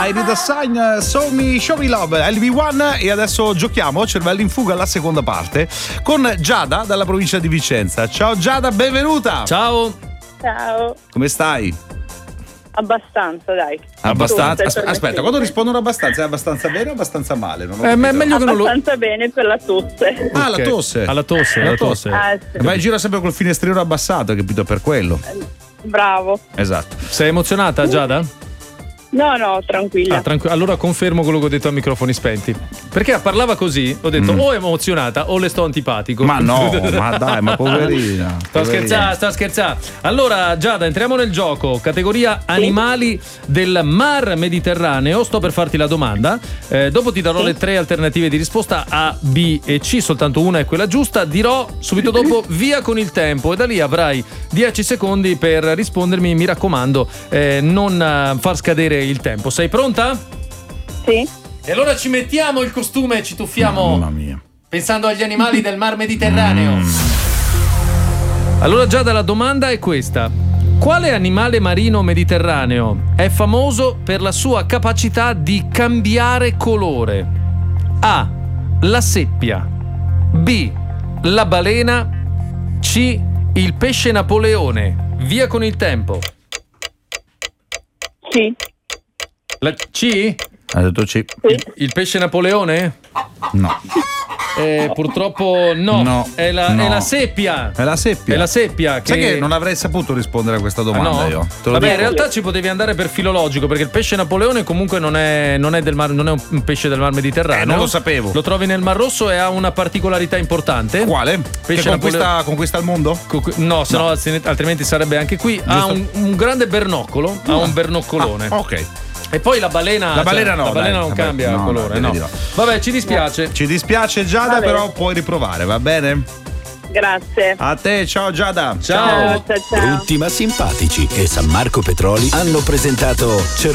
I Need a Sign, Show Me Love, LV1. E adesso giochiamo Cervelli in fuga alla seconda parte con Giada dalla provincia di Vicenza. Ciao Giada, benvenuta. Ciao. Ciao. Come stai? Abbastanza, dai. Abbastanza. Aspetta, quando rispondono abbastanza è abbastanza bene o abbastanza male? Non ho capito. Meglio che non lo... Abbastanza bene per la tosse. Ah, la tosse. Alla tosse. Ah, sì. Vai in giro sempre col finestrino abbassato, capito? Per quello. Bravo. Esatto. Sei emozionata, Giada? No, tranquilla. Allora confermo quello che ho detto a microfoni spenti. Perché parlava così, ho detto o è emozionata o le sto antipatico. Ma no, ma dai, ma poverina. Sto scherzando. Allora, Giada, entriamo nel gioco. Categoria animali del Mar Mediterraneo. Sto per farti la domanda. Dopo ti darò le 3 alternative di risposta A, B e C. Soltanto una è quella giusta. Dirò subito dopo via con il tempo. E da lì avrai 10 secondi per rispondermi. Mi raccomando, non far scadere il tempo. Sei pronta? Sì. E allora ci mettiamo il costume e ci tuffiamo. Mamma mia. Pensando agli animali del Mar Mediterraneo. Allora Giada, la domanda è questa: quale animale marino mediterraneo è famoso per la sua capacità di cambiare colore? A. La seppia. B. La balena. C. Il pesce Napoleone. Via con il tempo. Sì. La C? Ha detto C. Il pesce Napoleone? No. Purtroppo no. È la seppia. È la seppia. È la seppia che... Sai che non avrei saputo rispondere a questa domanda no? io. Te lo Vabbè, dico. in realtà ci potevi andare per filologico, perché il pesce Napoleone comunque non è del mar, non è un pesce del Mar Mediterraneo. Non lo sapevo. Lo trovi nel Mar Rosso e ha una particolarità importante. Quale? Pesce Che conquista il mondo? No, se no altrimenti sarebbe anche qui. Giusto. Ha un grande bernoccolo, ha un bernoccolone. Ok. E poi la balena. La balena no, La balena dai. non cambia No, colore, no, no. no. Vabbè, ci dispiace. Ci dispiace Giada, però puoi riprovare, va bene? Grazie. A te, ciao Giada. Ciao. Ciao. Brutti ma simpatici e San Marco Petroli hanno presentato